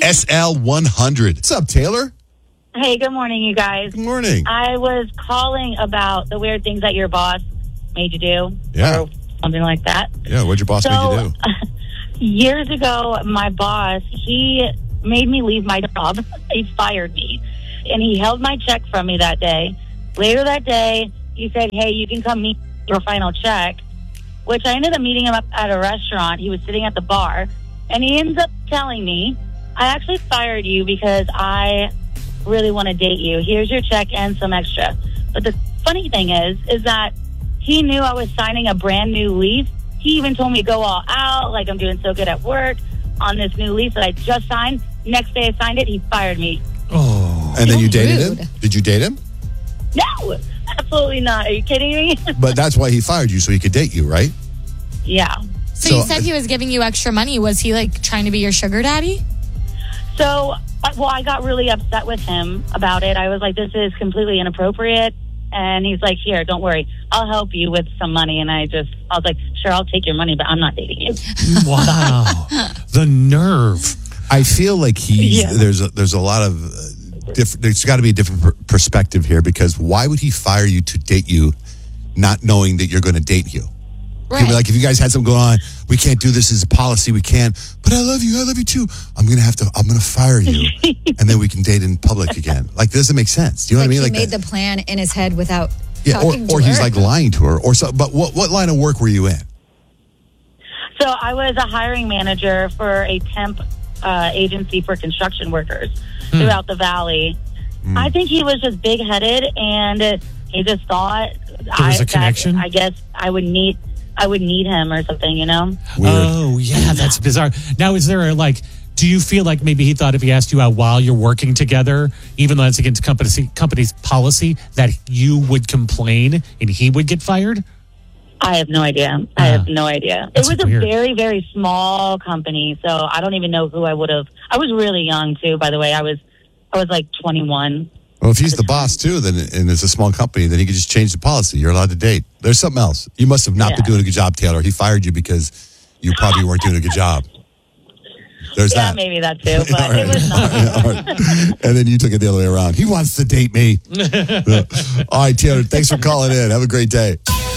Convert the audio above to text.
SL100. What's up, Taylor? Hey, good morning, you guys. Good morning. I was calling about the weird things that your boss made you do. Yeah. Or something like that. Yeah, what'd your boss make you do? Years ago, my boss, he made me leave my job. He fired me. And he held my check from me that day. Later that day, he said, hey, you can come meet your final check, which I ended up meeting him up at a restaurant. He was sitting at the bar, and he ends up telling me, I actually fired you because I really want to date you. Here's your check and some extra. But the funny thing is that he knew I was signing a brand new lease. He even told me to go all out, like I'm doing so good at work on this new lease that I just signed. Next day I signed it, he fired me. Oh. And then you dated him? Did you date him? No, absolutely not. Are you kidding me? But that's why he fired you, so he could date you, right? Yeah. So you said he was giving you extra money. Was he like trying to be your sugar daddy? So, well, I got really upset with him about it. I was like, this is completely inappropriate. And he's like, here, don't worry. I'll help you with some money. And I was like, sure, I'll take your money, but I'm not dating you. Wow. The nerve. I feel like there's a lot of there's got to be a different perspective here, because why would he fire you to date you not knowing that you're going to date you? Right. He'd be like, if you guys had something going on, we can't do this as a policy. We can't. But I love you too. I'm going to fire you, and then we can date in public again. Like, this doesn't make sense. Do you know what I mean? He Like, made the plan in his head without talking to or her. he's like lying to her, or so. But what line of work were you in? So I was a hiring manager for a temp agency for construction workers throughout the valley. I think he was just big-headed, and he just thought there was a connection. I guess I would need him or something, you know? Weird. Oh, yeah, that's bizarre. Now, is there do you feel like maybe he thought if he asked you out while you're working together, even though it's against company's policy, that you would complain and he would get fired? I have no idea. I have no idea. That's It was weird. a very, very small company, so I don't even know who I would have. I was really young, too, by the way. I was like 21. Well, if he's the boss too, and it's a small company, then he could just change the policy. You're allowed to date. There's something else. You must have not been doing a good job, Taylor. He fired you because you probably weren't doing a good job. There's that. Yeah, maybe that too, but it was not. All right. And then you took it the other way around. He wants to date me. All right, Taylor, thanks for calling in. Have a great day.